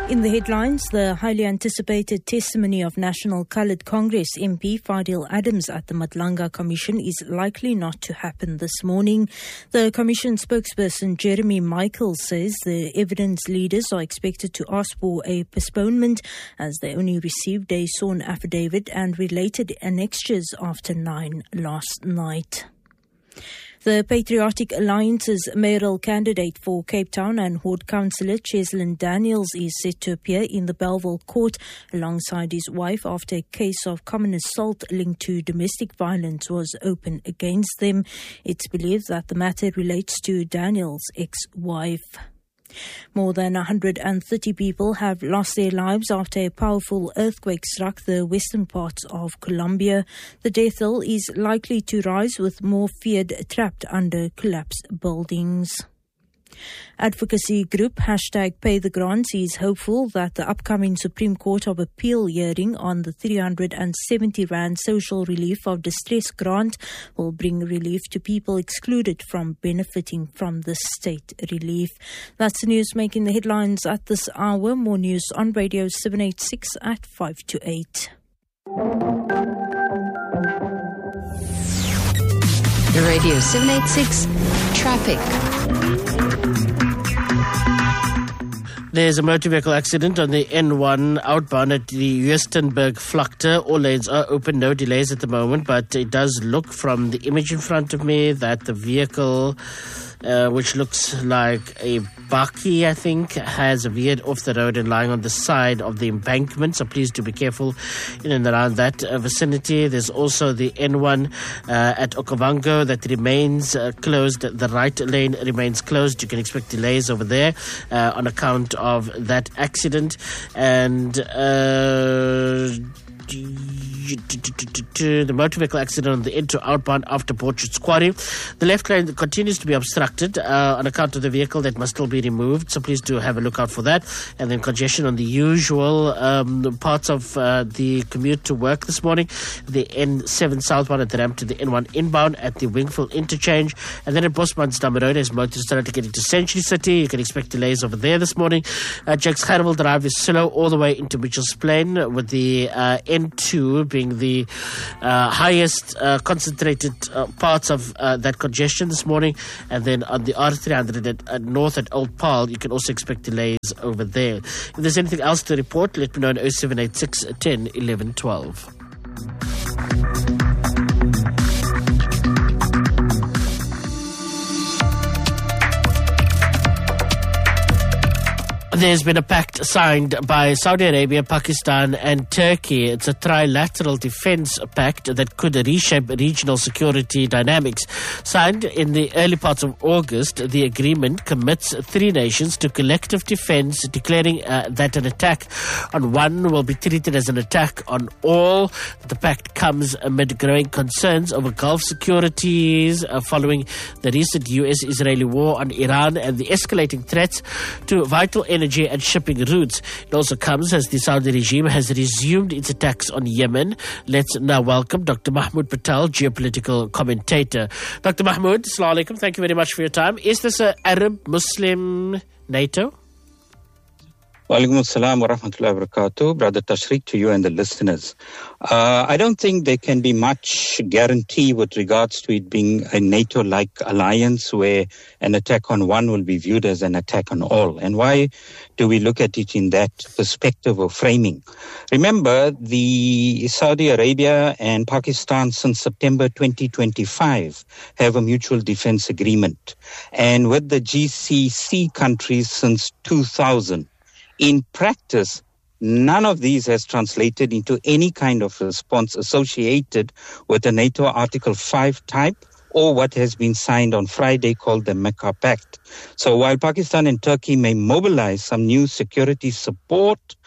In the headlines, the highly anticipated testimony of National Coloured Congress MP Fadil Adams at the Madlanga Commission is likely not to happen this morning. The Commission spokesperson Jeremy Michael says the evidence leaders are expected to ask for a postponement as they only received a sworn affidavit and related annexures after 9 last night. The Patriotic Alliance's mayoral candidate for Cape Town and Horde Councillor Cheslin Daniels is set to appear in the Bellville court alongside his wife after a case of common assault linked to domestic violence was opened against them. It's believed that the matter relates to Daniels' ex-wife. More than 130 people have lost their lives after a powerful earthquake struck the western parts of Colombia. The death toll is likely to rise with more feared trapped under collapsed buildings. Advocacy group #PayTheGrants is hopeful that the upcoming Supreme Court of Appeal hearing on the 370 Rand social relief of distress grant will bring relief to people excluded from benefiting from the state relief. That's the news making the headlines at this hour. More news on Radio 786 at 5 to 8. Radio 786 Traffic. There's a motor vehicle accident on the N1 outbound at the Huistenburg-Vlakte. All lanes are open, no delays at the moment, but it does look from the image in front of me that the vehicle, which looks like a bakkie, I think, has veered off the road and lying on the side of the embankment. So please do be careful in and around that vicinity. There's also the N1 at Okavango that remains closed. The right lane remains closed. You can expect delays over there on account of that accident. And the motor vehicle accident on the N2 outbound after Portrait Quarry. The left lane continues to be obstructed on account of the vehicle that must still be removed, so please do have a look out for that. And then congestion on the usual parts of the commute to work this morning. The N7 southbound at the ramp to the N1 inbound at the Wingfield interchange. And then at Bosmansdam Road as motorists started to get into Century City. You can expect delays over there this morning. Jack's Carnival Drive is slow all the way into Mitchell's Plain, with the N2 being the highest concentrated parts of that congestion this morning. And then on the R300 at north at Old Paarl, you can also expect delays over there. If there's anything else to report, let me know on 0786 10 11 12. There's been a pact signed by Saudi Arabia, Pakistan and Turkey. It's a trilateral defense pact that could reshape regional security dynamics. Signed in the early parts of August, the agreement commits three nations to collective defense, declaring that an attack on one will be treated as an attack on all. The pact comes amid growing concerns over Gulf securities following the recent US-Israeli war on Iran and the escalating threats to vital energy and shipping routes. It also comes as the Saudi regime has resumed its attacks on Yemen. Let's now welcome Dr. Mahmoud Patel, geopolitical commentator. Dr. Mahmoud, Assalamu alaikum. Thank you very much for your time. Is this an Arab-Muslim NATO? Wa alaikum assalam wa rahmatullahi wa barakatuh. Brother Tashriq, to you and the listeners. I don't think there can be much guarantee with regards to it being a NATO-like alliance where an attack on one will be viewed as an attack on all. And why do we look at it in that perspective or framing? Remember, the Saudi Arabia and Pakistan since September 2025 have a mutual defense agreement. And with the GCC countries since 2000, in practice, none of these has translated into any kind of response associated with the NATO Article 5 type or what has been signed on Friday called the Mecca Pact. So while Pakistan and Turkey may mobilize some new security support,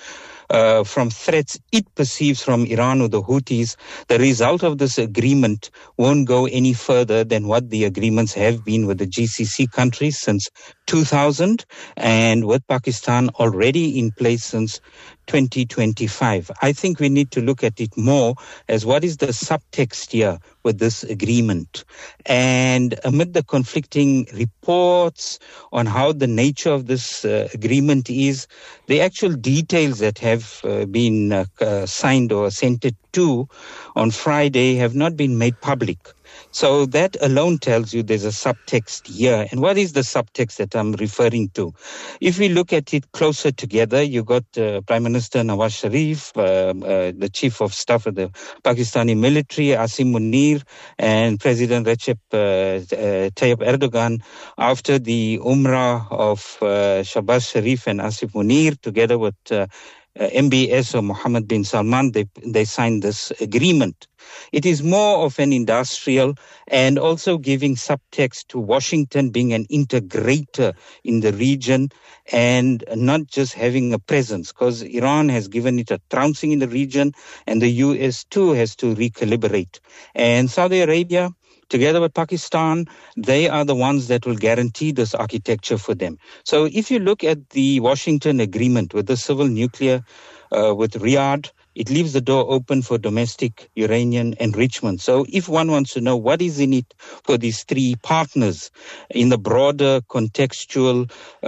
from threats it perceives from Iran or the Houthis, the result of this agreement won't go any further than what the agreements have been with the GCC countries since 2000 and with Pakistan already in place since 2025. I think we need to look at it more as what is the subtext here with this agreement. And amid the conflicting reports on how the nature of this agreement is, the actual details that have been signed or assented to on Friday have not been made public. So that alone tells you there's a subtext here. And what is the subtext that I'm referring to? If we look at it closer together, you got Prime Minister Nawaz Sharif, the Chief of Staff of the Pakistani military, Asim Munir, and President Recep Tayyip Erdogan after the Umrah of Shahbaz Sharif and Asim Munir, together with MBS or Mohammed bin Salman, they signed this agreement. It is more of an industrial and also giving subtext to Washington being an integrator in the region and not just having a presence, because Iran has given it a trouncing in the region and the US too has to recalibrate. And Saudi Arabia, together with Pakistan, they are the ones that will guarantee this architecture for them. So if you look at the Washington agreement with the civil nuclear with Riyadh, it leaves the door open for domestic uranium enrichment. So if one wants to know what is in it for these three partners in the broader contextual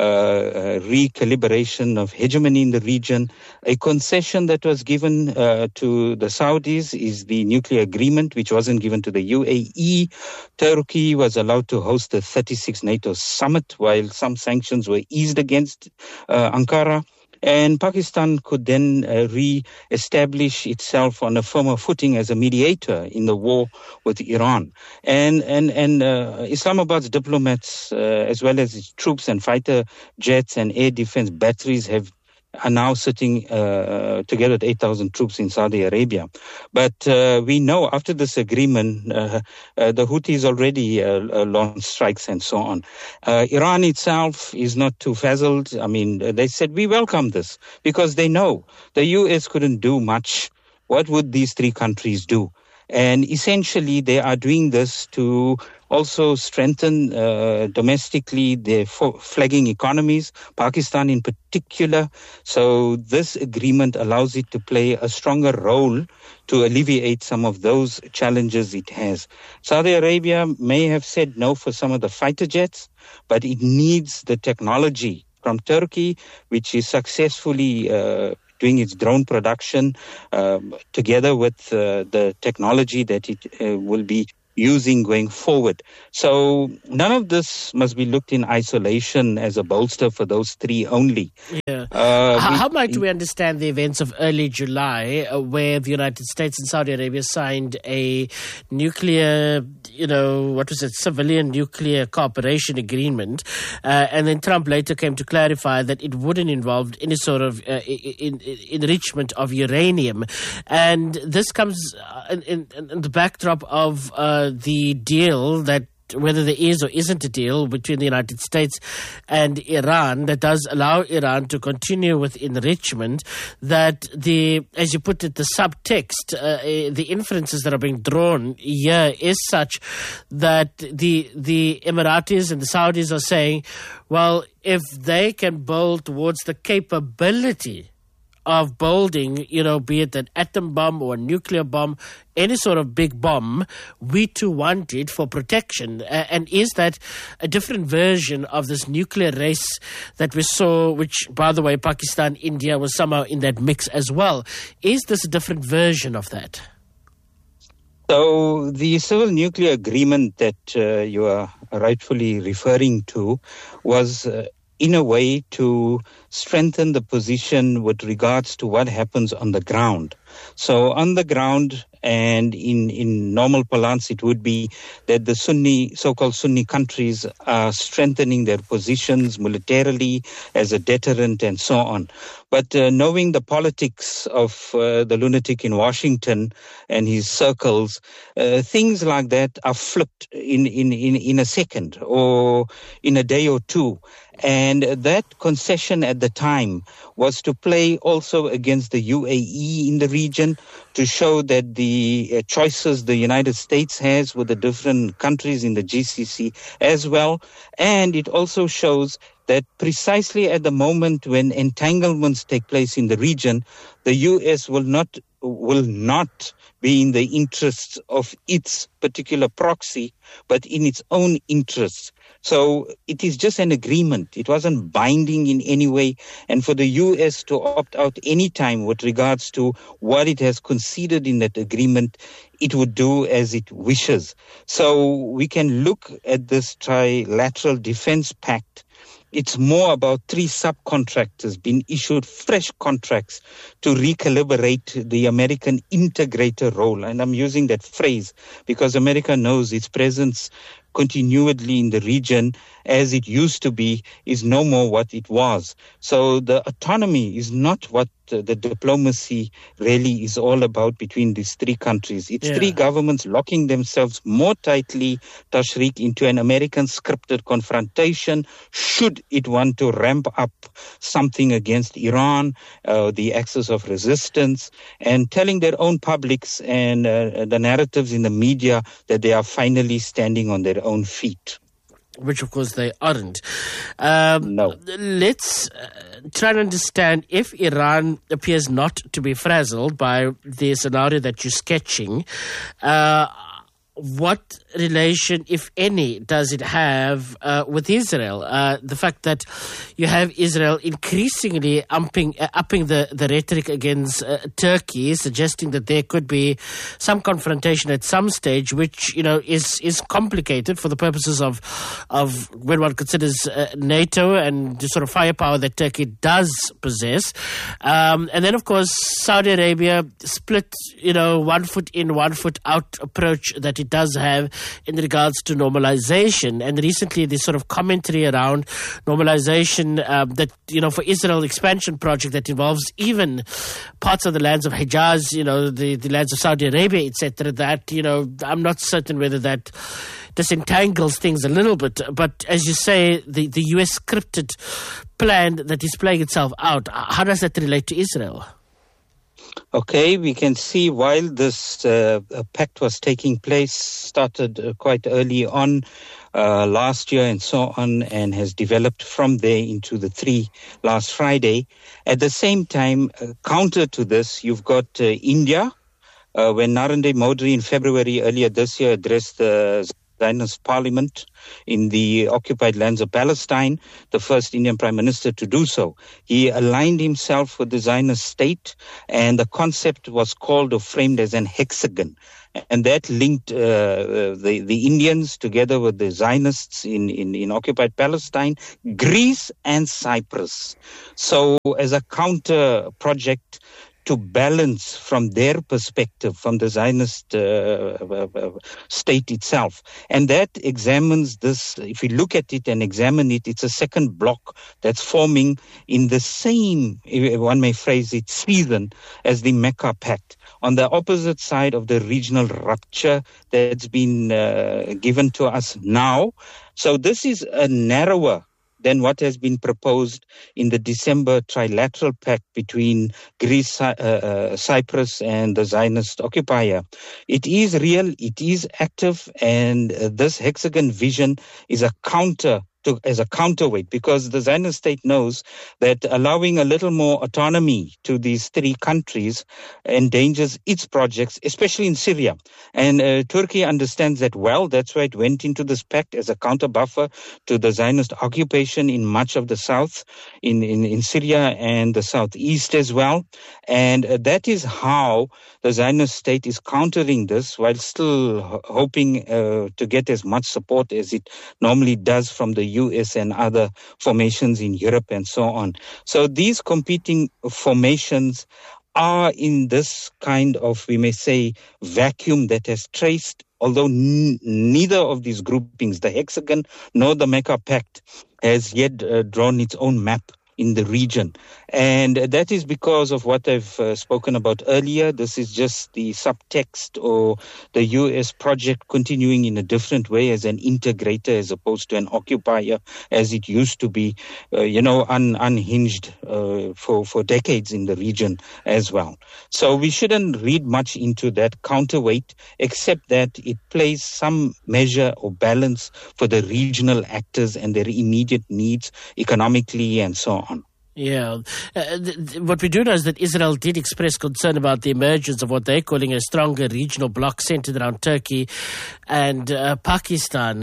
recalibration of hegemony in the region, a concession that was given to the Saudis is the nuclear agreement, which wasn't given to the UAE. Turkey was allowed to host the 36th NATO summit, while some sanctions were eased against Ankara. And Pakistan could then re-establish itself on a firmer footing as a mediator in the war with Iran. And Islamabad's diplomats, as well as its troops and fighter jets and air defense batteries, are now sitting together with 8,000 troops in Saudi Arabia. But we know after this agreement, the Houthis already launched strikes and so on. Iran itself is not too frazzled. I mean, they said, we welcome this because they know the US couldn't do much. What would these three countries do? And essentially, they are doing this to also strengthen domestically their flagging economies, Pakistan in particular. So this agreement allows it to play a stronger role to alleviate some of those challenges it has. Saudi Arabia may have said no for some of the fighter jets, but it needs the technology from Turkey, which is successfully doing its drone production together with the technology that it will be using going forward. So none of this must be looked in isolation as a bolster for those three only. Yeah. How might we understand the events of early July where the United States and Saudi Arabia signed a nuclear, civilian nuclear cooperation agreement, and then Trump later came to clarify that it wouldn't involve any sort of enrichment of uranium. And this comes in the backdrop of the deal that, whether there is or isn't a deal between the United States and Iran that does allow Iran to continue with enrichment, that as you put it, the subtext, the inferences that are being drawn here is such that the Emiratis and the Saudis are saying, well, if they can build towards the capability of building, be it an atom bomb or a nuclear bomb, any sort of big bomb, we too want it for protection. And is that a different version of this nuclear race that we saw, which, by the way, Pakistan, India was somehow in that mix as well? Is this a different version of that? So the civil nuclear agreement that you are rightfully referring to was in a way to strengthen the position with regards to what happens on the ground. So on the ground, and in normal parlance, it would be that the so-called Sunni countries are strengthening their positions militarily as a deterrent and so on. But knowing the politics of the lunatic in Washington and his circles, things like that are flipped in a second or in a day or two. And that concession at the time was to play also against the UAE in the region, to show that the choices the United States has with the different countries in the GCC as well. And it also shows that precisely at the moment when entanglements take place in the region, the U.S. will not be in the interests of its particular proxy, but in its own interests. So it is just an agreement. It wasn't binding in any way. And for the U.S. to opt out any time with regards to what it has conceded in that agreement, it would do as it wishes. So we can look at this trilateral defense pact. It's more about 3 subcontractors being issued fresh contracts to recalibrate the American integrator role. And I'm using that phrase because America knows its presence continually in the region as it used to be is no more what it was. So the autonomy is not what the diplomacy really is all about between these 3 countries. It's 3 governments locking themselves more tightly, Tashriq, into an American scripted confrontation should it want to ramp up something against Iran, the axis of resistance, and telling their own publics and the narratives in the media that they are finally standing on their own feet. Which, of course, they aren't. No. Let's try and understand if Iran appears not to be frazzled by the scenario that you're sketching. What relation, if any, does it have with Israel? The fact that you have Israel increasingly upping the rhetoric against Turkey, suggesting that there could be some confrontation at some stage, which is complicated for the purposes of when one considers NATO and the sort of firepower that Turkey does possess, and then of course Saudi Arabia split, 1 foot in, 1 foot out approach that it does have in regards to normalization. And recently this sort of commentary around normalization that, for Israel expansion project that involves even parts of the lands of Hijaz, the lands of Saudi Arabia, etc., that, I'm not certain whether that disentangles things a little bit. But as you say, the US scripted plan that is playing itself out, how does that relate to Israel? Okay, we can see while this pact was taking place, started quite early on last year and so on, and has developed from there into the 3 last Friday. At the same time, counter to this, you've got India, when Narendra Modi in February earlier this year addressed the Zionist parliament in the occupied lands of Palestine, the first Indian Prime Minister to do so. He aligned himself with the Zionist state, and the concept was called or framed as an hexagon. And that linked the Indians together with the Zionists in occupied Palestine, Greece and Cyprus. So as a counter project to balance from their perspective, from the Zionist state itself. And that examines this, if you look at it and examine it, it's a second block that's forming in the same, one may phrase it, season as the Mecca Pact, on the opposite side of the regional rupture that's been given to us now. So this is a narrower than what has been proposed in the December trilateral pact between Greece, Cyprus and the Zionist occupier. It is real, it is active, and this hexagon vision is a as a counterweight, because the Zionist state knows that allowing a little more autonomy to these 3 countries endangers its projects, especially in Syria. And Turkey understands that well. That's why it went into this pact as a counter buffer to the Zionist occupation in much of the south, in Syria and the southeast as well. And that is how the Zionist state is countering this, while still hoping to get as much support as it normally does from the US and other formations in Europe and so on. So these competing formations are in this kind of, we may say, vacuum that has traced, although neither of these groupings, the Hexagon nor the Mecca Pact, has yet drawn its own map in the region. And that is because of what I've spoken about earlier. This is just the subtext or the US project continuing in a different way as an integrator as opposed to an occupier as it used to be, unhinged for decades in the region as well. So we shouldn't read much into that counterweight, except that it plays some measure or balance for the regional actors and their immediate needs economically and so on. Yeah. What we do know is that Israel did express concern about the emergence of what they're calling a stronger regional bloc centered around Turkey and Pakistan.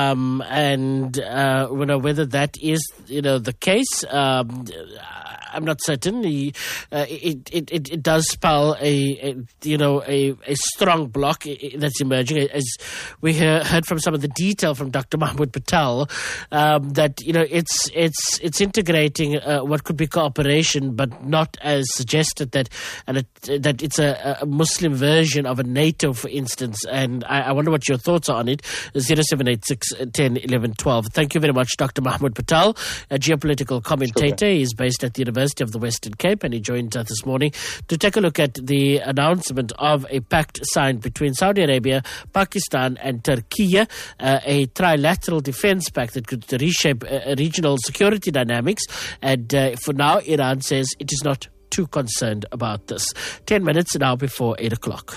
Whether that is, the case, I'm not certain. It does spell a strong bloc that's emerging, as we heard from some of the detail from Dr. Mahmoud Patel, that it's integrating what could be cooperation, but not as suggested that it's a Muslim version of a NATO, for instance. And I wonder what your thoughts are on it. 0786 10 11 12. Thank you very much, Dr. Mahmoud Patel, a geopolitical commentator. He's based at the University of the Western Cape, and he joined us this morning to take a look at the announcement of a pact signed between Saudi Arabia, Pakistan and Turkey, a trilateral defense pact that could reshape regional security dynamics. And for now, Iran says it is not too concerned about this. 10 minutes now before 8 o'clock.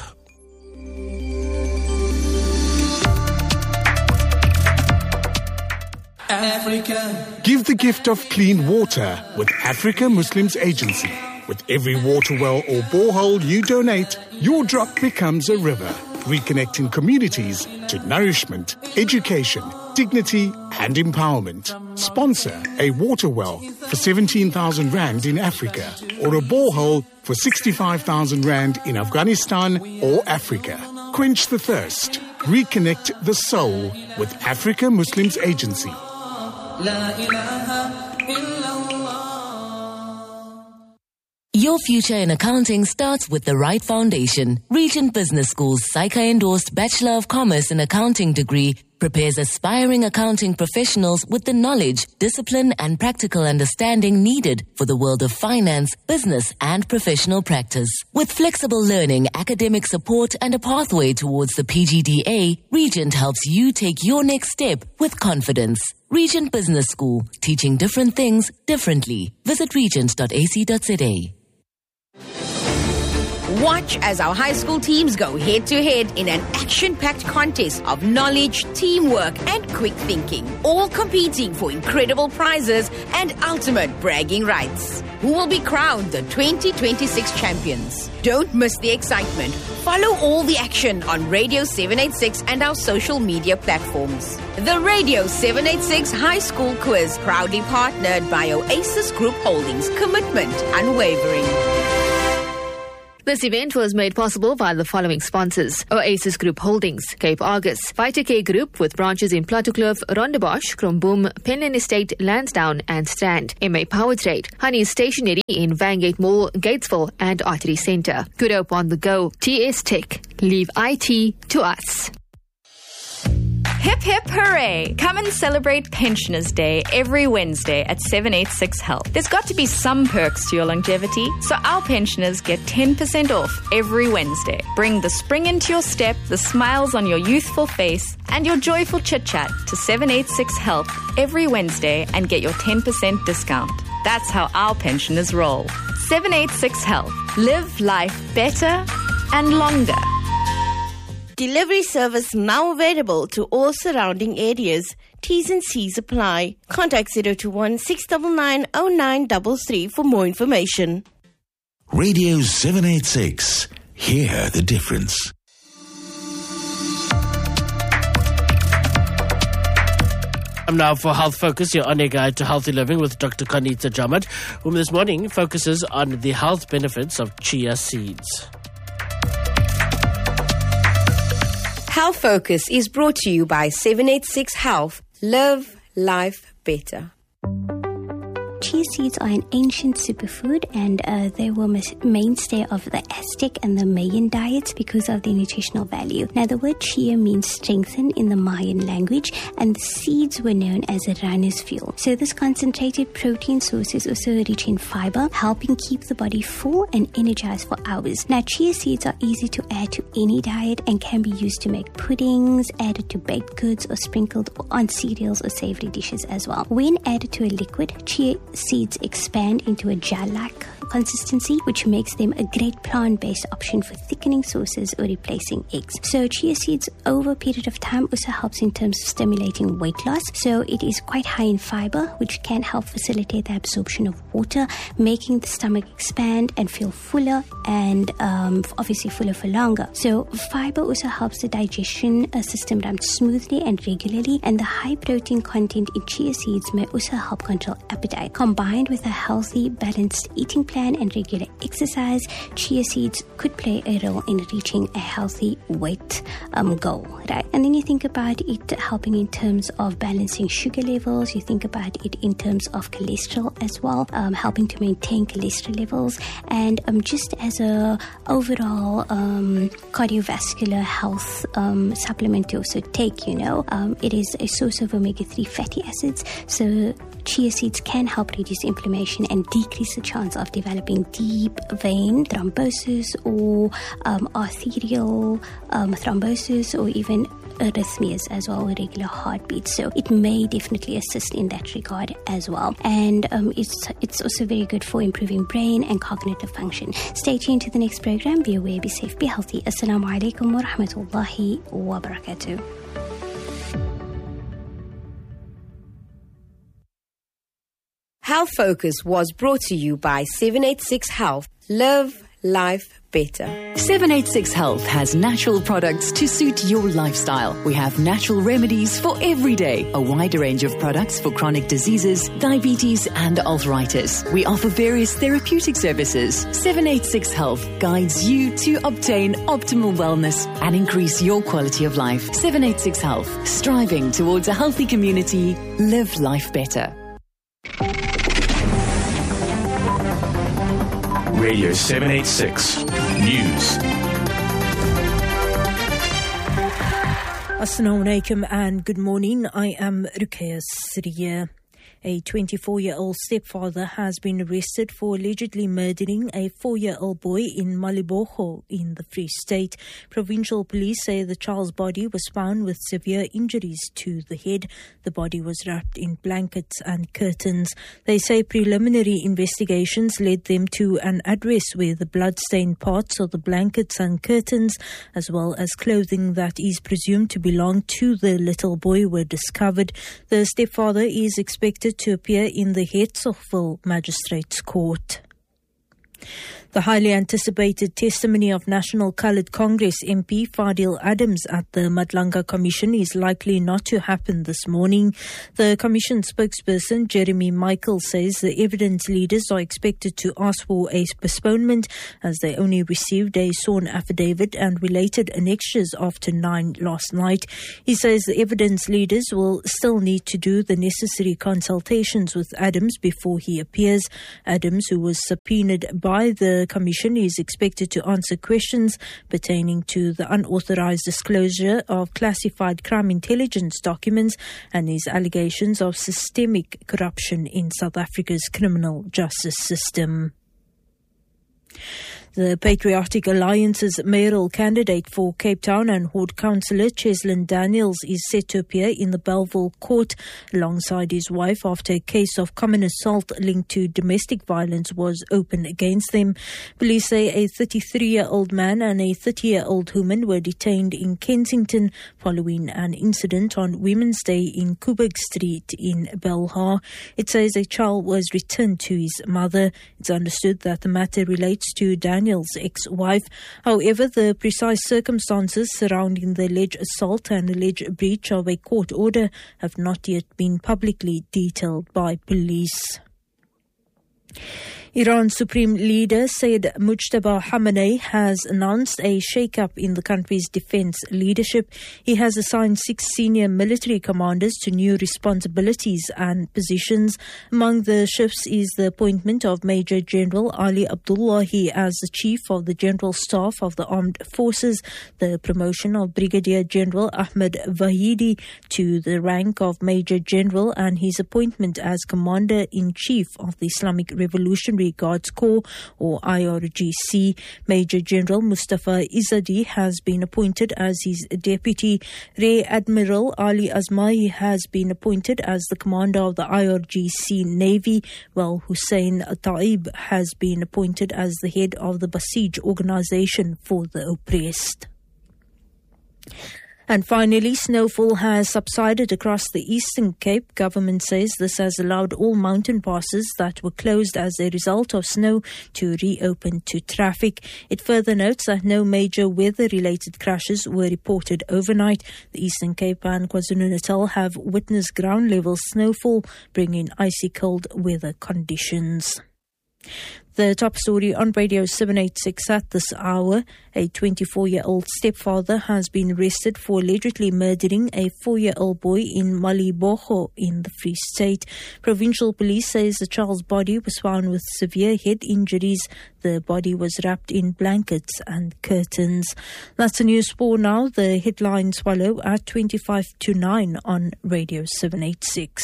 Africa. Give the gift of clean water with Africa Muslims Agency. With every water well or borehole you donate, your drop becomes a river, reconnecting communities to nourishment, education, dignity and empowerment. Sponsor a water well for 17,000 Rand in Africa or a borehole for 65,000 Rand in Afghanistan or Africa. Quench the thirst. Reconnect the soul with Africa Muslims Agency. Your future in accounting starts with the right foundation. Regent Business School's SAICA-endorsed Bachelor of Commerce in Accounting degree prepares aspiring accounting professionals with the knowledge, discipline and practical understanding needed for the world of finance, business and professional practice. With flexible learning, academic support and a pathway towards the PGDA, Regent helps you take your next step with confidence. Regent Business School, teaching different things differently. Visit regent.ac.za. Watch as our high school teams go head-to-head in an action-packed contest of knowledge, teamwork and quick thinking, all competing for incredible prizes and ultimate bragging rights. Who will be crowned the 2026 champions? Don't miss the excitement. Follow all the action on Radio 786 and our social media platforms. The Radio 786 High School Quiz, proudly partnered by Oasis Group Holdings. Commitment unwavering. This event was made possible by the following sponsors: Oasis Group Holdings, Cape Argus, Vitacare Group with branches in Plattekloof, Rondebosch, Kromboom, Penland Estate, Lansdowne and Strand, MA Power Trade, Honey Stationery in Vangate Mall, Gatesville and Artery Centre. Good Hope on the Go, TS Tech, leave IT to us. Hip hip hooray! Come and celebrate Pensioners Day every Wednesday at 786 Health. There's got to be some perks to your longevity, so our pensioners get 10% off every Wednesday. Bring the spring into your step, the smiles on your youthful face, and your joyful chit-chat to 786 Health every Wednesday and get your 10% discount. That's how our pensioners roll. 786 Health. Live life better and longer. Delivery service now available to all surrounding areas. T's and C's apply. Contact 021 699 0933 for more information. Radio 786. Hear the difference. Now for Health Focus, your on-air guide to healthy living with Dr. Kanita Jamad, whom this morning focuses on the health benefits of chia seeds. Health Focus is brought to you by 786 Health. Live life better. chia seeds are an ancient superfood, and they were mainstay of the Aztec and the Mayan diets because of their nutritional value. Now, the word chia means strengthen in the Mayan language, and the seeds were known as a runner's fuel. So this concentrated protein source is also rich in fiber, helping keep the body full and energized for hours. Now, chia seeds are easy to add to any diet and can be used to make puddings, added to baked goods, or sprinkled on cereals or savory dishes as well. When added to a liquid, chia seeds expand into a gel-like consistency, which makes them a great plant-based option for thickening sauces or replacing eggs. So chia seeds over a period of time also helps in terms of stimulating weight loss. So it is quite high in fiber, which can help facilitate the absorption of water, making the stomach expand and feel fuller, and obviously fuller for longer. So fiber also helps the digestion system run smoothly and regularly, and the high protein content in chia seeds may also help control appetite. Combined with a healthy, balanced eating plan and regular exercise, chia seeds could play a role in reaching a healthy weight goal, right? And then you think about it helping in terms of balancing sugar levels, you think about it in terms of cholesterol as well, helping to maintain cholesterol levels, and just as a overall cardiovascular health supplement to also take, it is a source of omega-3 fatty acids, so chia seeds can help reduce inflammation and decrease the chance of developing deep vein thrombosis or arterial thrombosis, or even arrhythmias as well, irregular heartbeats. So it may definitely assist in that regard as well. And it's also very good for improving brain and cognitive function. Stay tuned to the next program. Be aware, be safe, be healthy. Assalamu alaikum wa rahmatullahi wa barakatuh. Health Focus was brought to you by 786 Health. Live life better. 786 Health has natural products to suit your lifestyle. We have natural remedies for every day, a wide range of products for chronic diseases, diabetes and arthritis. We offer various therapeutic services. 786 Health guides you to obtain optimal wellness and increase your quality of life. 786 Health, striving towards a healthy community. Live life better. Radio 786 News. Assalamu alaikum and good morning. I am Ruqayya Siriya. A 24-year-old stepfather has been arrested for allegedly murdering a 4-year-old boy in Maliboho in the Free State. Provincial police say the child's body was found with severe injuries to the head. The body was wrapped in blankets and curtains. They say preliminary investigations led them to an address where the blood-stained parts of the blankets and curtains, as well as clothing that is presumed to belong to the little boy, were discovered. The stepfather is expected to appear in the Herzogsville Magistrates Court. The highly anticipated testimony of National Coloured Congress MP Fadil Adams at the Madlanga Commission is likely not to happen this morning. The Commission spokesperson Jeremy Michael says the evidence leaders are expected to ask for a postponement as they only received a sworn affidavit and related annexures after 9 last night. He says the evidence leaders will still need to do the necessary consultations with Adams before he appears. Adams, who was subpoenaed by the Commission, is expected to answer questions pertaining to the unauthorized disclosure of classified crime intelligence documents and his allegations of systemic corruption in South Africa's criminal justice system. The Patriotic Alliance's mayoral candidate for Cape Town and Ward Councillor Cheslin Daniels is set to appear in the Bellville court alongside his wife after a case of common assault linked to domestic violence was opened against them. Police say a 33-year-old man and a 30-year-old woman were detained in Kensington following an incident on Women's Day in Coburg Street in Belhar. It says a child was returned to his mother. It's understood that the matter relates to Daniel's ex-wife. However, the precise circumstances surrounding the alleged assault and alleged breach of a court order have not yet been publicly detailed by police. Iran's Supreme Leader Sayyid Mujtaba Khamenei has announced a shake-up in the country's defense leadership. He has assigned 6 senior military commanders to new responsibilities and positions. Among the shifts is the appointment of Major General Ali Abdullahi as the Chief of the General Staff of the Armed Forces, the promotion of Brigadier General Ahmed Vahidi to the rank of Major General, and his appointment as Commander-in-Chief of the Islamic Revolutionary Guards Corps, or IRGC. Major General Mustafa Izzadi has been appointed as his deputy. Rear Admiral Ali Azmai has been appointed as the commander of the IRGC Navy, while Hussein Taib has been appointed as the head of the Basij Organization for the Oppressed. And finally, snowfall has subsided across the Eastern Cape. Government says this has allowed all mountain passes that were closed as a result of snow to reopen to traffic. It further notes that no major weather-related crashes were reported overnight. The Eastern Cape and KwaZulu-Natal have witnessed ground-level snowfall, bringing icy cold weather conditions. The top story on Radio 786 at this hour. A 24-year-old stepfather has been arrested for allegedly murdering a 4-year-old boy in Maliboho in the Free State. Provincial police says the child's body was found with severe head injuries. The body was wrapped in blankets and curtains. That's the news for now. The headlines follow at 25 to 9 on Radio 786.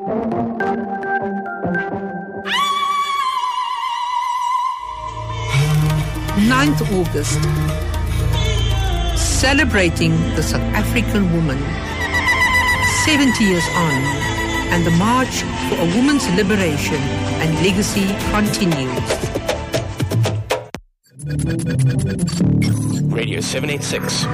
9th August, celebrating the South African woman, 70 years on, and the march for a woman's liberation and legacy continues. Radio 786,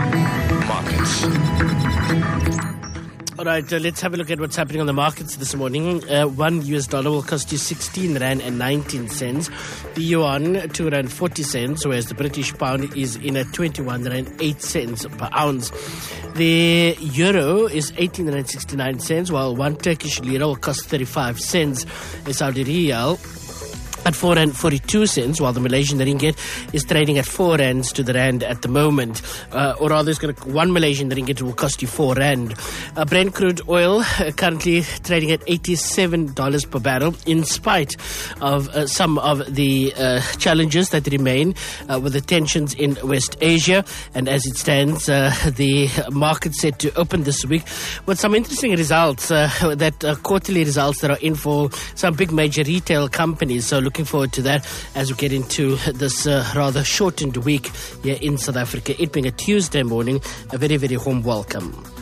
Markets. All right, let's have a look at what's happening on the markets this morning. $1 will cost you 16 rand and 19 cents. The yuan, 2 rand 40 cents, whereas the British pound is in at 21 rand 8 cents per ounce. The euro is 18 rand 69 cents, while 1 Turkish lira will cost 35 cents. A Saudi riyal at 4 rand 42 cents, while the Malaysian ringgit is trading at 4 rands to the rand at the moment. Or rather, 1 Malaysian ringgit will cost you 4 rand. Brent crude oil currently trading at $87 per barrel, in spite of some of the challenges that remain with the tensions in West Asia. And as it stands, the market set to open this week with some interesting results, quarterly results that are in for some big major retail companies. So looking forward to that as we get into this rather shortened week here in South Africa. It being a Tuesday morning, a very, very warm welcome.